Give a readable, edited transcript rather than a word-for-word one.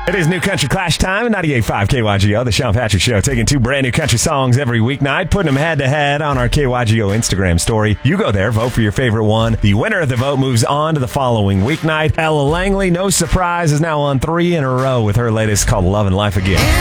It is New Country Clash time at 98.5 KYGO, the Sean Patrick Show, taking two brand new country songs every weeknight, putting them head-to-head on our KYGO Instagram story. You go there, vote for your favorite one. The winner of the vote moves on to the following weeknight. Ella Langley, no surprise, is now on 3 in a row with her latest called Love and Life Again.